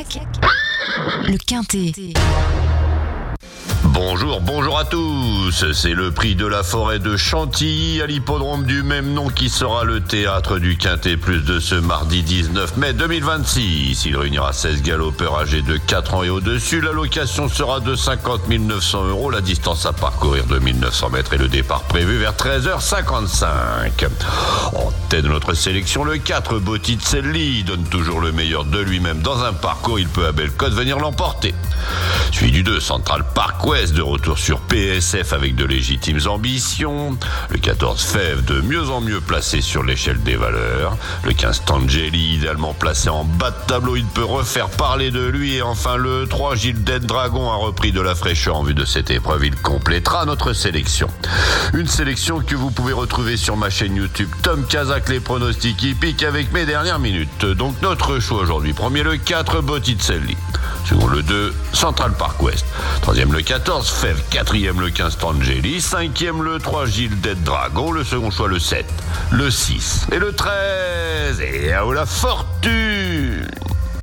Casac, le Quintet. Bonjour à tous, c'est le prix de la forêt de Chantilly à l'hippodrome du même nom qui sera le théâtre du Quintet Plus de ce mardi 19 mai 2026. Il réunira 16 galopeurs âgés de 4 ans et au-dessus. La location sera de 50 900 €, la distance à parcourir de 1900 mètres et le départ prévu vers 13h55. En tête de notre sélection, le 4 Botticelli donne toujours le meilleur de lui-même dans un parcours, il peut à belle cote venir l'emporter. Suivi du 2 Central Park West de retour sur PSF avec de légitimes ambitions. Le 14 Fève de mieux en mieux placé sur l'échelle des valeurs. Le 15 Tangeli idéalement placé en bas de tableau, il peut refaire parler de lui. Et enfin le 3 Gilded Dragon a repris de la fraîcheur en vue de cette épreuve. Il complétera notre sélection. Une sélection que vous pouvez retrouver sur ma chaîne YouTube Tom Casac, les pronostics hippiques avec mes dernières minutes. Donc notre choix aujourd'hui. Premier le 4 Botticelli. Second le 2 Central Park West. Troisième le 14 Fève. Quatrième le 15 Tangeli. Cinquième le 3 Gilded Dragon. Le second choix le 7, le 6 et le 13. Et à la fortune.